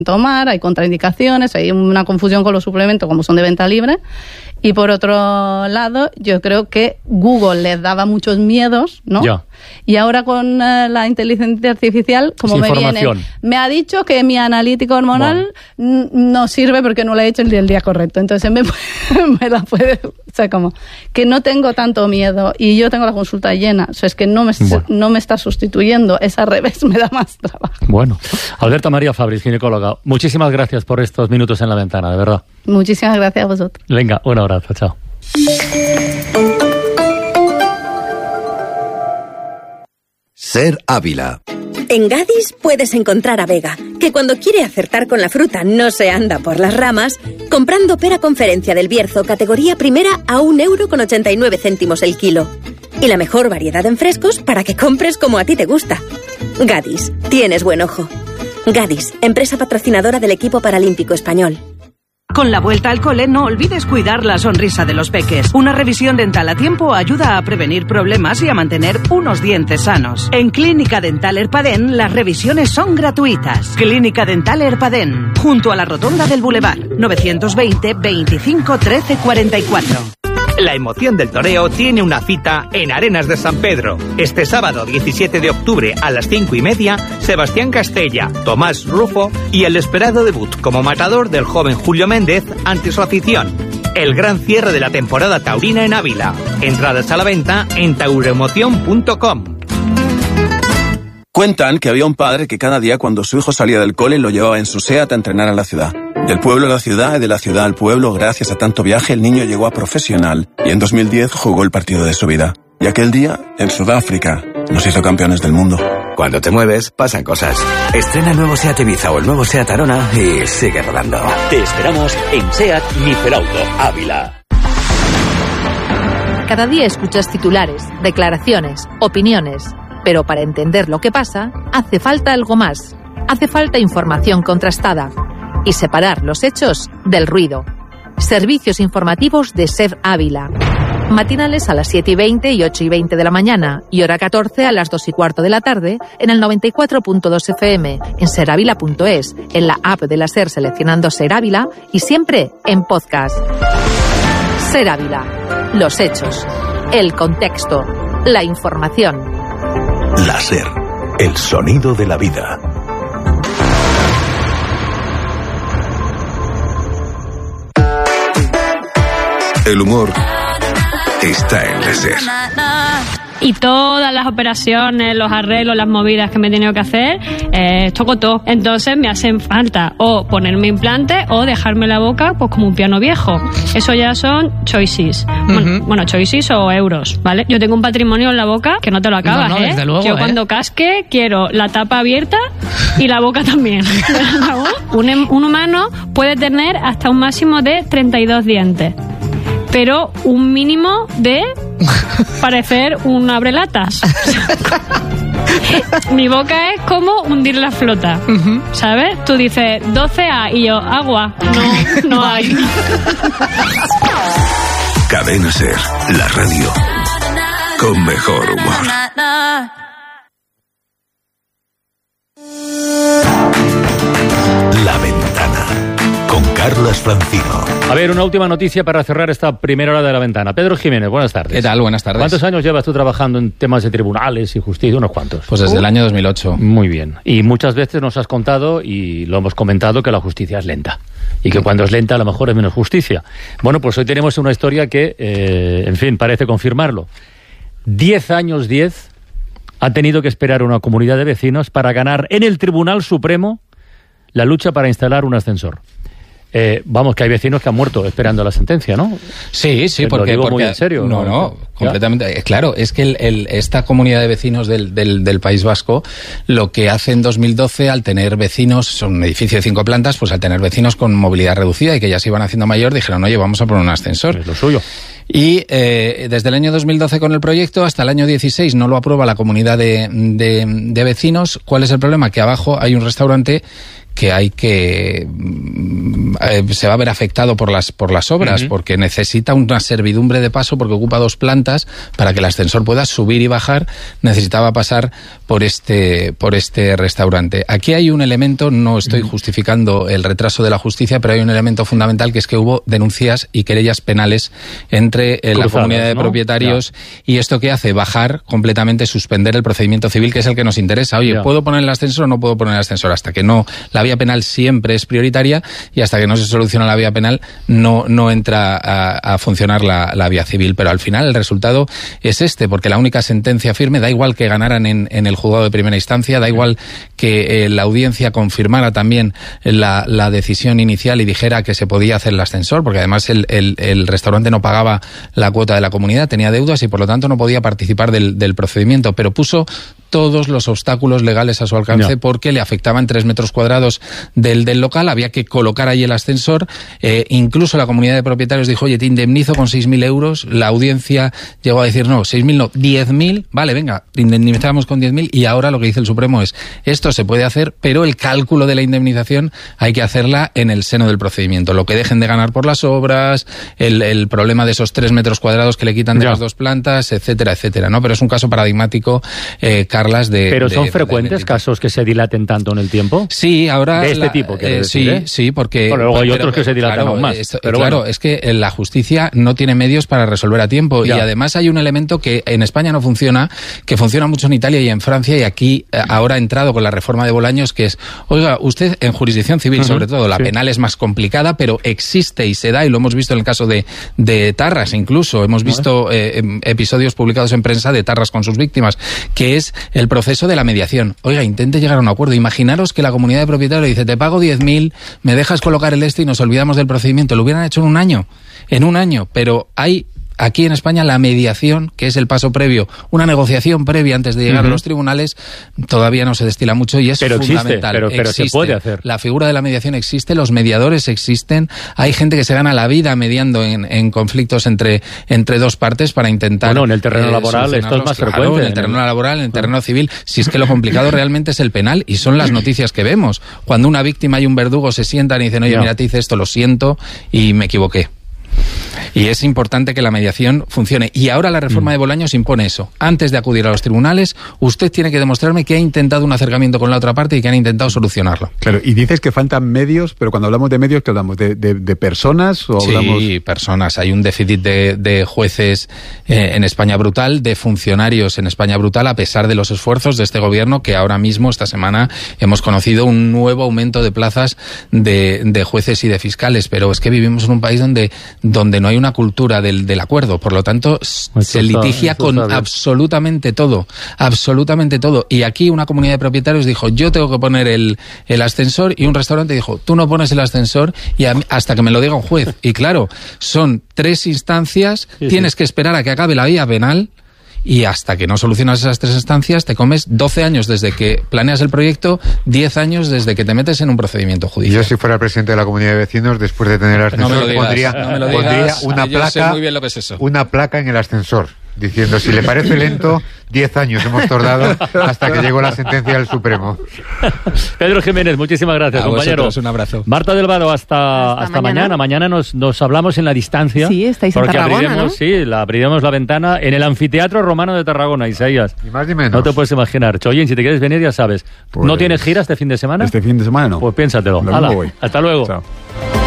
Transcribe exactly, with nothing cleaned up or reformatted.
tomar, hay contraindicaciones, hay una confusión con los suplementos como son de venta libre. Y por otro lado, yo creo que Google les daba muchos miedos, ¿no? Ya. Y ahora con uh, la inteligencia artificial, como me viene, me ha dicho que mi analítico hormonal bueno. no sirve porque no lo he hecho el día, el día correcto. Entonces me, me la puede, o sea, como que no tengo tanto miedo y yo tengo la consulta llena. O sea, es que no me, bueno. no me está sustituyendo, es al revés, me da más trabajo. Bueno, Alberta María Fabris, ginecóloga, muchísimas gracias por estos minutos en la ventana, de verdad. Muchísimas gracias a vosotros. Venga, un abrazo, chao. Ser Ávila. En Gadis puedes encontrar a Vega, que cuando quiere acertar con la fruta no se anda por las ramas, comprando pera Conferencia del Bierzo categoría primera a un euro con ochenta y nueve céntimos el kilo. Y la mejor variedad en frescos para que compres como a ti te gusta. Gadis, tienes buen ojo. Gadis, empresa patrocinadora del equipo paralímpico español. Con la vuelta al cole no olvides cuidar la sonrisa de los peques. Una revisión dental a tiempo ayuda a prevenir problemas y a mantener unos dientes sanos. En Clínica Dental Erpadén las revisiones son gratuitas. Clínica Dental Erpadén, junto a la rotonda del Boulevard, novecientos veinte, veinticinco, trece, cuarenta y cuatro. La emoción del toreo tiene una cita en Arenas de San Pedro. Este sábado diecisiete de octubre a las cinco y media, Sebastián Castella, Tomás Rufo y el esperado debut como matador del joven Julio Méndez ante su afición. El gran cierre de la temporada taurina en Ávila. Entradas a la venta en tauroemoción punto com. Cuentan que había un padre que cada día cuando su hijo salía del cole lo llevaba en su SEAT a entrenar a la ciudad. Del pueblo a la ciudad y de la ciudad al pueblo, gracias a tanto viaje, el niño llegó a profesional y en dos mil diez jugó el partido de su vida. Y aquel día, en Sudáfrica, nos hizo campeones del mundo. Cuando te mueves, pasan cosas. Estrena el nuevo SEAT Ibiza o el nuevo SEAT Arona y sigue rodando. Te esperamos en SEAT Miferauto, Ávila. Cada día escuchas titulares, declaraciones, opiniones. Pero para entender lo que pasa, hace falta algo más. Hace falta información contrastada. Y separar los hechos del ruido. Servicios informativos de SER Ávila. Matinales a las siete y veinte y ocho y veinte de la mañana y hora catorce a las dos y cuarto de la tarde en el noventa y cuatro punto dos F M, en serávila punto es, en la app de la SER seleccionando SER Ávila y siempre en podcast. SER Ávila. Los hechos. El contexto. La información. La SER. El sonido de la vida. El humor está en la SER. Y todas las operaciones, los arreglos, las movidas que me he tenido que hacer, eh, toco todo. Entonces me hacen falta o ponerme implante o dejarme la boca pues como un piano viejo. Eso ya son choices. Uh-huh. Bueno, bueno, choices o euros, ¿vale? Yo tengo un patrimonio en la boca que no te lo acabas, no, no, ¿eh? Desde luego, Yo ¿eh? cuando casque quiero la tapa abierta y la boca también. un, un humano puede tener hasta un máximo de treinta y dos dientes. Pero un mínimo de parecer un abrelatas. Mi boca es como hundir la flota, uh-huh. ¿sabes? Tú dices doce A y yo, agua. No, no hay. Cadena SER, la radio con mejor humor. La Ventana con Carlas Francino. A ver, una última noticia para cerrar esta primera hora de La Ventana. Pedro Jiménez, buenas tardes. ¿Qué tal? Buenas tardes. ¿Cuántos años llevas tú trabajando en temas de tribunales y justicia? ¿Unos cuantos? Pues desde uh. el año dos mil ocho. Muy bien. Y muchas veces nos has contado, y lo hemos comentado, que la justicia es lenta. Y que cuando es lenta a lo mejor es menos justicia. Bueno, pues hoy tenemos una historia que, eh, en fin, parece confirmarlo. Diez años, diez, ha tenido que esperar una comunidad de vecinos para ganar en el Tribunal Supremo la lucha para instalar un ascensor. Eh, vamos, que hay vecinos que han muerto esperando la sentencia, ¿no? Sí, sí, porque... Lo digo porque, muy en serio. No, no, no completamente. ¿Ya? Claro, es que el, el, esta comunidad de vecinos del, del, del País Vasco, lo que hace en dos mil doce, al tener vecinos, son un edificio de cinco plantas, pues al tener vecinos con movilidad reducida y que ya se iban haciendo mayor, dijeron, oye, vamos a poner un ascensor. Es lo suyo. Y eh, desde el año dos mil doce con el proyecto hasta el año dieciséis no lo aprueba la comunidad de, de, de vecinos. ¿Cuál es el problema? Que abajo hay un restaurante que hay que eh, se va a ver afectado por las, por las obras, uh-huh. porque necesita una servidumbre de paso, porque ocupa dos plantas, para que el ascensor pueda subir y bajar, necesitaba pasar por este, por este restaurante. Aquí hay un elemento, no estoy uh-huh. justificando el retraso de la justicia, pero hay un elemento fundamental, que es que hubo denuncias y querellas penales entre eh, la comunidad de ¿no? propietarios, ya. Y esto que hace bajar completamente, suspender el procedimiento civil, que es el que nos interesa. Oye, ya. ¿puedo poner el ascensor o no puedo poner el ascensor? Hasta que no, la vía penal siempre es prioritaria, y hasta que no se soluciona la vía penal no, no entra a, a funcionar la, la vía civil. Pero al final el resultado es este, porque la única sentencia firme, da igual que ganaran en, en el juzgado de primera instancia, da igual que eh, la audiencia confirmara también la, la decisión inicial y dijera que se podía hacer el ascensor, porque además el, el, el restaurante no pagaba la cuota de la comunidad, tenía deudas y por lo tanto no podía participar del, del procedimiento, pero puso todos los obstáculos legales a su alcance, no. porque le afectaban tres metros cuadrados del, del local, había que colocar ahí el ascensor, eh, incluso la comunidad de propietarios dijo, oye, te indemnizo con seis mil euros, la audiencia llegó a decir, no, seis mil no, diez mil, vale, venga, indemnizamos con diez mil, y ahora lo que dice el Supremo es, esto se puede hacer, pero el cálculo de la indemnización hay que hacerla en el seno del procedimiento, lo que dejen de ganar por las obras, el, el problema de esos tres metros cuadrados que le quitan de ya. las dos plantas, etcétera, etcétera, ¿no? Pero es un caso paradigmático, eh, De, ¿Pero son de, frecuentes de casos que se dilaten tanto en el tiempo? Sí, ahora... De este la, tipo, quiero eh, decir, Sí, ¿eh? sí, porque... Bueno, luego hay pero, otros que se dilatan claro, aún más. Esto, pero claro, bueno. es que la justicia no tiene medios para resolver a tiempo. Ya. Y además hay un elemento que en España no funciona, que funciona mucho en Italia y en Francia, y aquí eh, ahora ha entrado con la reforma de Bolaños, que es, oiga, usted en jurisdicción civil, uh-huh, sobre todo, la sí. penal es más complicada, pero existe y se da, y lo hemos visto en el caso de, de Tarras incluso. Hemos visto eh, episodios publicados en prensa de Tarras con sus víctimas, que es el proceso de la mediación. Oiga, intente llegar a un acuerdo. Imaginaros que la comunidad de propietarios dice, te pago diez mil, me dejas colocar el este y nos olvidamos del procedimiento. Lo hubieran hecho en un año, en un año, pero hay... Aquí en España la mediación, que es el paso previo, una negociación previa antes de llegar uh-huh. a los tribunales, todavía no se destila mucho y es pero fundamental. Existe, pero, pero existe. se puede hacer. La figura de la mediación existe, los mediadores existen, hay gente que se gana la vida mediando en, en conflictos entre, entre dos partes para intentar... Bueno, en el terreno eh, laboral esto es más claro, frecuente. En el terreno laboral, en el terreno civil, si es que lo complicado realmente es el penal, y son las noticias que vemos. Cuando una víctima y un verdugo se sientan y dicen, oye, no. mira, te hice esto, lo siento y me equivoqué. Y es importante que la mediación funcione. Y ahora la reforma mm. de Bolaños impone eso. Antes de acudir a los tribunales, usted tiene que demostrarme que ha intentado un acercamiento con la otra parte y que han intentado solucionarlo. Claro, y dices que faltan medios, pero cuando hablamos de medios, ¿qué hablamos? ¿De, de, de personas? O sí, hablamos... personas. Hay un déficit de, de jueces eh, en España brutal, de funcionarios en España brutal, a pesar de los esfuerzos de este gobierno, que ahora mismo, esta semana, hemos conocido un nuevo aumento de plazas de, de jueces y de fiscales. Pero es que vivimos en un país donde, donde no hay una cultura del, del acuerdo, por lo tanto eso se litigia está, con absolutamente todo, absolutamente todo. Y aquí una comunidad de propietarios dijo, yo tengo que poner el, el ascensor, y un restaurante dijo, tú no pones el ascensor y a mí, hasta que me lo diga un juez. Y claro, son tres instancias, sí, tienes sí. que esperar a que acabe la vía penal, y hasta que no solucionas esas tres instancias te comes doce años desde que planeas el proyecto, diez años desde que te metes en un procedimiento judicial. Yo, si fuera presidente de la comunidad de vecinos, después de tener el ascensor, no digas, pondría, no lo pondría digas, una placa, sé muy bien lo que es eso. Una placa en el ascensor, diciendo, si le parece lento, diez años hemos tardado hasta que llegó la sentencia del Supremo. Pedro Jiménez, muchísimas gracias, a compañero. Vosotros, un abrazo. Marta del Vado, hasta, hasta, hasta mañana. Mañana, mañana nos, nos hablamos en la distancia. Sí, estáis en Tarragona, abriremos, ¿no? Sí, la abriremos la ventana en el Anfiteatro Romano de Tarragona, Isaías. Ni más ni menos. No te puedes imaginar. Chollín, si te quieres venir, ya sabes. Pues, ¿no tienes gira este fin de semana? Este fin de semana no. Pues piénsatelo. Hala, hasta luego. Chao.